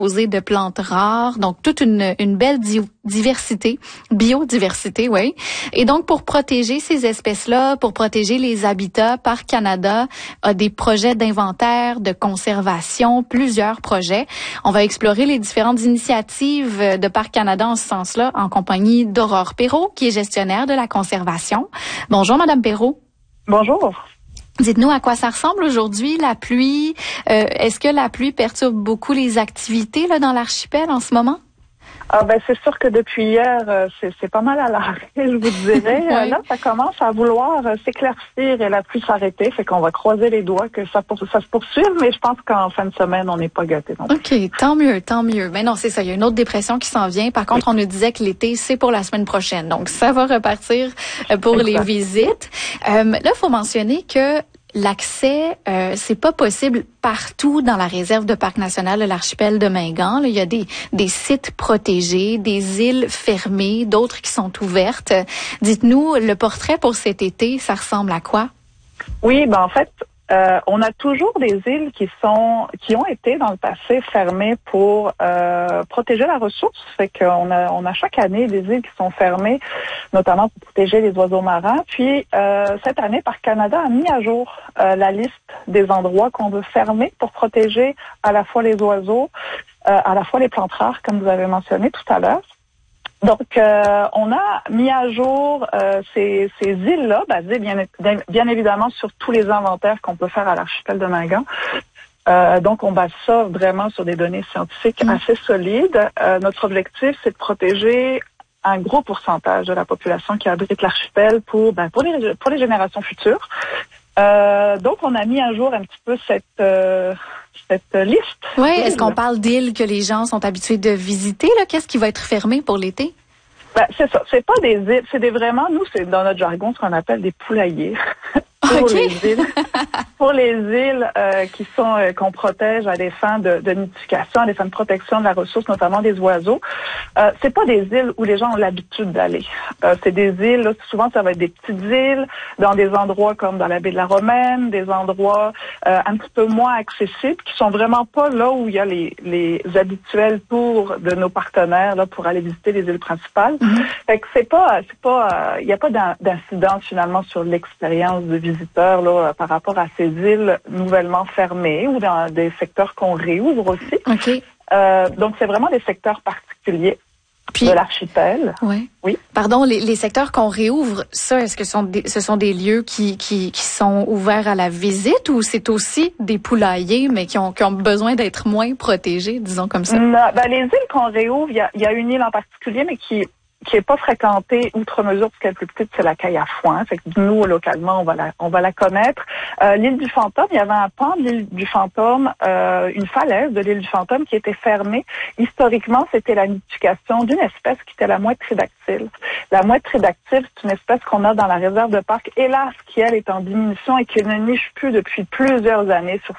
de plantes rares, donc toute une belle biodiversité, oui. Et donc, pour protéger ces espèces-là, pour protéger les habitats, Parcs Canada a des projets d'inventaire, de conservation, plusieurs projets. On va explorer les différentes initiatives de Parcs Canada en ce sens-là, en compagnie d'Aurore Perrault, qui est gestionnaire de la conservation. Bonjour, Madame Perrault. Bonjour. Dites-nous à quoi ça ressemble aujourd'hui, la pluie. Est-ce que la pluie perturbe beaucoup les activités là dans l'archipel en ce moment? Ah ben c'est sûr que depuis hier, c'est pas mal à l'arrêt, je vous dirais. Oui. Là, ça commence à vouloir s'éclaircir et la pluie s'arrêter. Fait qu'on va croiser les doigts que ça se poursuive, mais je pense qu'en fin de semaine, on n'est pas gâtés non plus. OK, tant mieux. Mais non, c'est ça, il y a une autre dépression qui s'en vient. Par contre, on nous disait que l'été, c'est pour la semaine prochaine. Donc, ça va repartir pour Exact. les visites. Là, il faut mentionner que l'accès, c'est pas possible partout dans la réserve de parc national de l'archipel de Mingan. Là, il y a des sites protégés, des îles fermées, d'autres qui sont ouvertes. Dites-nous, le portrait pour cet été, ça ressemble à quoi? Oui, ben en fait, on a toujours des îles qui ont été dans le passé fermées pour protéger la ressource. Fait qu'on a chaque année des îles qui sont fermées, notamment pour protéger les oiseaux marins. Puis cette année, Parc Canada a mis à jour la liste des endroits qu'on veut fermer pour protéger à la fois les oiseaux, à la fois les plantes rares, comme vous avez mentionné tout à l'heure. Donc, on a mis à jour ces îles-là, basées bien évidemment sur tous les inventaires qu'on peut faire à l'archipel de Mingan. Donc, on base ça vraiment sur des données scientifiques assez solides. Notre objectif, c'est de protéger un gros pourcentage de la population qui abrite l'archipel pour les générations futures. Donc, on a mis à jour un petit peu cette liste. Oui, est-ce qu'on parle d'îles que les gens sont habitués de visiter, là? Qu'est-ce qui va être fermé pour l'été? Ben, c'est ça. C'est pas des îles, c'est dans notre jargon, ce qu'on appelle des poulaillers. Pour les îles qui sont qu'on protège à des fins de nidification, à des fins de protection de la ressource, notamment des oiseaux. C'est pas des îles où les gens ont l'habitude d'aller. C'est des îles, là, souvent ça va être des petites îles dans des endroits comme dans la baie de la Romaine, des endroits un petit peu moins accessibles, qui sont vraiment pas là où il y a les habituels tours de nos partenaires là pour aller visiter les îles principales. Mm-hmm. Fait que il y a pas d'incidence finalement sur l'expérience de visiteurs là par rapport à ces îles nouvellement fermées ou dans des secteurs qu'on réouvre aussi. Okay. Donc, c'est vraiment des secteurs particuliers de l'archipel. Oui. Pardon, les secteurs qu'on réouvre, ça, est-ce que ce sont des lieux qui sont ouverts à la visite ou c'est aussi des poulaillers, mais qui ont besoin d'être moins protégés, disons comme ça? Non, les îles qu'on réouvre, il y a une île en particulier, mais qui est pas fréquentée outre mesure parce qu'elle est plus petite, c'est la Caille à Foin. Fait que nous, localement, on va la connaître. L'île du Fantôme, il y avait un pan de l'île du Fantôme, une falaise de l'île du Fantôme qui était fermée. Historiquement, c'était la nidification d'une espèce qui était la mouette tridactyle. La mouette tridactyle, c'est une espèce qu'on a dans la réserve de parc, hélas, qui, elle, est en diminution et qui ne niche plus depuis plusieurs années sur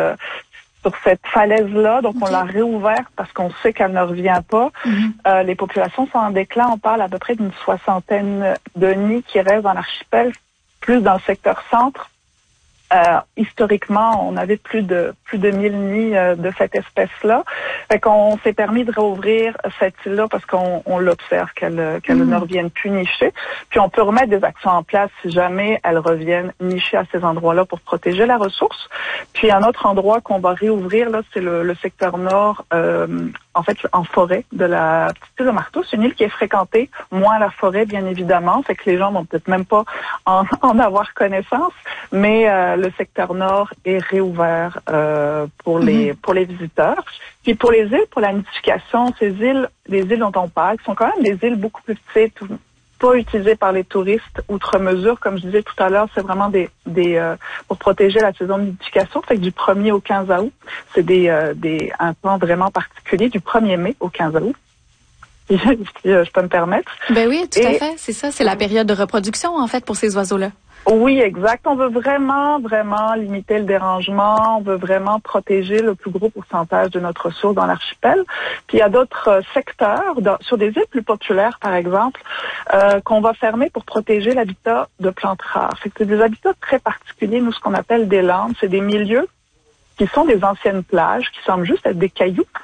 cette falaise-là. Donc, on l'a réouverte parce qu'on sait qu'elle ne revient pas. Mm-hmm. Les populations sont en déclin. On parle à peu près d'une 60aine de nids qui restent dans l'archipel, plus dans le secteur centre. Historiquement, on avait plus de 1000 nids de cette espèce-là. Fait qu'on s'est permis de réouvrir cette île-là parce qu'on l'observe qu'elle ne revienne plus nicher. Puis on peut remettre des actions en place si jamais elles reviennent nicher à ces endroits-là pour protéger la ressource. Puis un autre endroit qu'on va réouvrir, là, c'est le secteur nord, en fait, en forêt de la petite île de Marteau. C'est une île qui est fréquentée, moins la forêt, bien évidemment. Fait que les gens vont peut-être même pas en avoir connaissance, mais le secteur nord est réouvert pour les visiteurs. Puis pour les îles, pour la nidification, les îles dont on parle, sont quand même des îles beaucoup plus petites, pas utilisées par les touristes outre mesure. Comme je disais tout à l'heure, c'est vraiment pour protéger la saison de nidification. Fait que du 1er au 15 août, c'est un temps vraiment particulier, du 1er mai au 15 août. Si je peux me permettre. Ben oui, tout à fait. C'est ça. C'est la période de reproduction, en fait, pour ces oiseaux-là. Oui, exact. On veut vraiment, vraiment limiter le dérangement. On veut vraiment protéger le plus gros pourcentage de notre ressource dans l'archipel. Puis il y a d'autres secteurs, sur des îles plus populaires, par exemple, qu'on va fermer pour protéger l'habitat de plantes rares. C'est des habitats très particuliers, nous, ce qu'on appelle des landes. C'est des milieux qui sont des anciennes plages, qui semblent juste être des cailloux.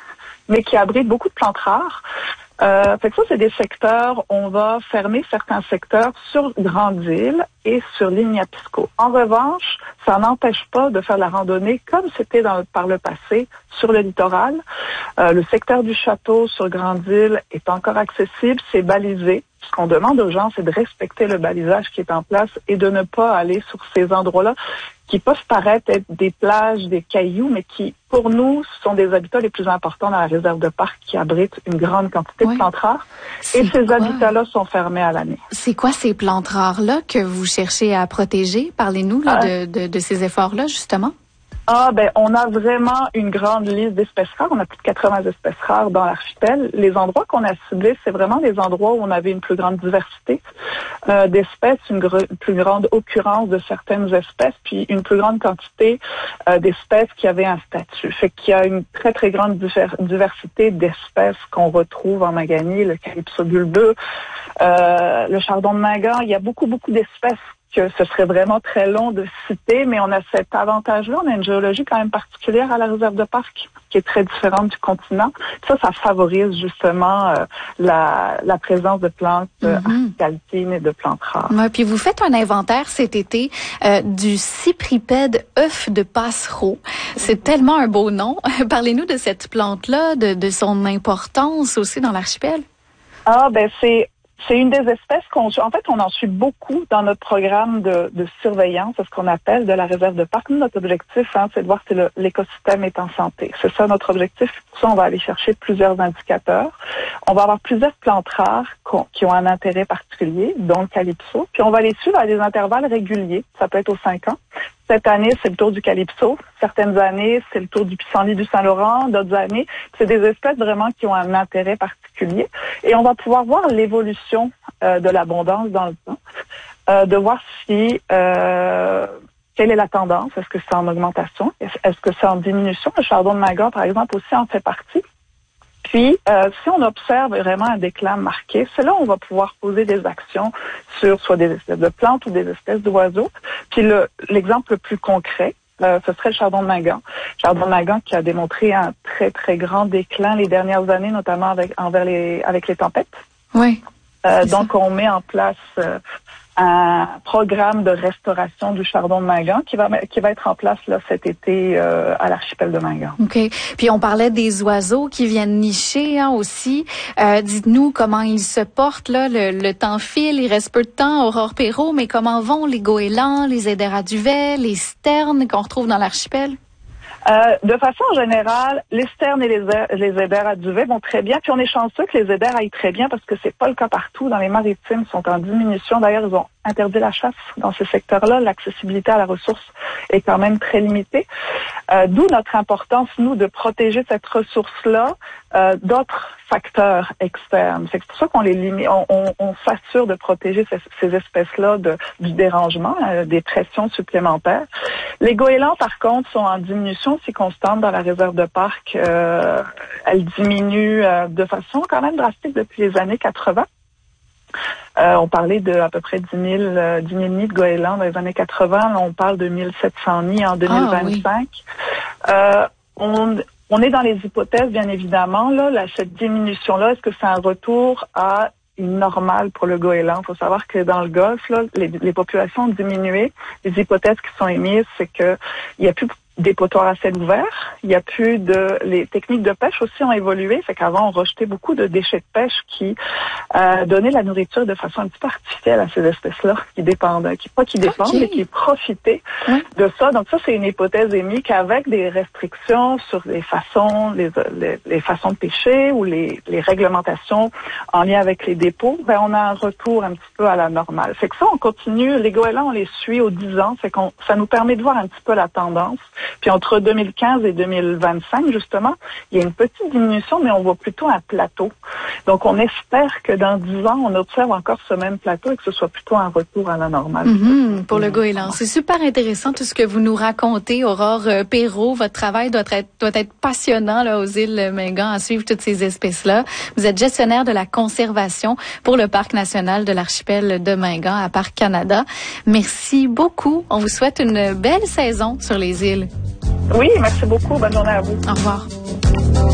mais qui abritent beaucoup de plantes rares. Fait que ça, c'est des secteurs, on va fermer certains secteurs sur Grande Île et sur l'île Niapisco. En revanche, ça n'empêche pas de faire la randonnée comme c'était par le passé sur le littoral. Le secteur du château sur Grande Île est encore accessible, c'est balisé. Ce qu'on demande aux gens, c'est de respecter le balisage qui est en place et de ne pas aller sur ces endroits-là qui peuvent paraître être des plages, des cailloux, mais qui, pour nous, sont des habitats les plus importants dans la réserve de parc qui abrite une grande quantité de plantes rares. Et ces habitats-là sont fermés à l'année. C'est quoi ces plantes rares-là que vous cherchez à protéger? Parlez-nous de ces efforts-là, justement. On a vraiment une grande liste d'espèces rares. On a plus de 80 espèces rares dans l'archipel. Les endroits qu'on a ciblés, c'est vraiment des endroits où on avait une plus grande diversité d'espèces, une plus grande occurrence de certaines espèces, puis une plus grande quantité d'espèces qui avaient un statut. Fait qu'il y a une très, très grande diversité d'espèces qu'on retrouve en Maganie, le calypso bulbeux, le chardon de Mingan. Il y a beaucoup, beaucoup d'espèces que ce serait vraiment très long de citer, mais on a cet avantage-là. On a une géologie quand même particulière à la réserve de parc qui est très différente du continent. Ça favorise justement la présence de plantes alpines et de plantes rares. Ouais, puis vous faites un inventaire cet été du cypripède œuf de passereau. C'est tellement un beau nom. Parlez-nous de cette plante-là, de son importance aussi dans l'archipel. C'est une des espèces qu'on suit. En fait, on en suit beaucoup dans notre programme de surveillance, c'est ce qu'on appelle de la réserve de parc. Nous, notre objectif, c'est de voir si l'écosystème est en santé. C'est ça notre objectif. Pour ça, on va aller chercher plusieurs indicateurs. On va avoir plusieurs plantes rares qui ont un intérêt particulier, dont le calypso. Puis on va les suivre à des intervalles réguliers. Ça peut être aux 5 ans. Cette année, c'est le tour du calypso. Certaines années, c'est le tour du pissenlit du Saint-Laurent. D'autres années, c'est des espèces vraiment qui ont un intérêt particulier. Et on va pouvoir voir l'évolution de l'abondance dans le temps, de voir si quelle est la tendance. Est-ce que c'est en augmentation? Est-ce que c'est en diminution? Le chardon de Mingan, par exemple, aussi en fait partie. Puis, si on observe vraiment un déclin marqué, c'est là où on va pouvoir poser des actions sur soit des espèces de plantes ou des espèces d'oiseaux. Puis l'exemple le plus concret, ce serait le chardon de Mingan. Chardon de Mingan qui a démontré un très, très grand déclin les dernières années, notamment avec les tempêtes. Oui. Donc, on met en place un programme de restauration du chardon de Mingan qui va être en place là cet été à l'archipel de Mingan. OK. Puis on parlait des oiseaux qui viennent nicher aussi. Dites-nous comment ils se portent là. Le temps file, il reste peu de temps. Aurore Perrault, mais comment vont les goélands, les éders à duvet, les sternes qu'on retrouve dans l'archipel? De façon générale, les sternes et les éders à duvet vont très bien. Puis on est chanceux que les éders aillent très bien parce que c'est pas le cas partout. Dans les maritimes, ils sont en diminution. D'ailleurs, ils ont interdit la chasse dans ces secteurs-là. L'accessibilité à la ressource est quand même très limitée. D'où notre importance, nous, de protéger cette ressource-là d'autres facteurs externes. C'est pour ça qu'on les limite. On s'assure de protéger ces espèces-là du dérangement, des pressions supplémentaires. Les goélands, par contre, sont en diminution aussi constante dans la réserve de parc. Elle diminue de façon quand même drastique depuis les années 80. On parlait de à peu près 10 000 nids de goélands dans les années 80. Là, on parle de 1700 nids en 2025. On est dans les hypothèses, bien évidemment. Cette diminution-là, est-ce que c'est un retour à une normale pour le goéland? Il faut savoir que dans le Golfe, les populations ont diminué. Les hypothèses qui sont émises, c'est que il y a plus dépotoirs à ciel ouvert. Il y a plus les techniques de pêche aussi ont évolué. Fait qu'avant, on rejetait beaucoup de déchets de pêche qui donnaient la nourriture de façon un petit peu artificielle à ces espèces-là qui dépendent, mais qui profitaient de ça. Donc ça, c'est une hypothèse émise qu'avec des restrictions sur les façons de pêcher ou les réglementations en lien avec les dépôts, on a un retour un petit peu à la normale. Fait que ça, on continue. Les goélands, on les suit aux 10 ans. Fait qu'on ça nous permet de voir un petit peu la tendance. Puis entre 2015 et 2025, justement, il y a une petite diminution, mais on voit plutôt un plateau. Donc, on espère que dans 10 ans, on observe encore ce même plateau et que ce soit plutôt un retour à la normale. Pour le goéland. C'est super intéressant tout ce que vous nous racontez, Aurore Perrault. Votre travail doit être passionnant là, aux îles Mingan à suivre toutes ces espèces-là. Vous êtes gestionnaire de la conservation pour le Parc national de l'archipel de Mingan à Parc Canada. Merci beaucoup. On vous souhaite une belle saison sur les îles. Oui, merci beaucoup. Bonne journée à vous. Au revoir.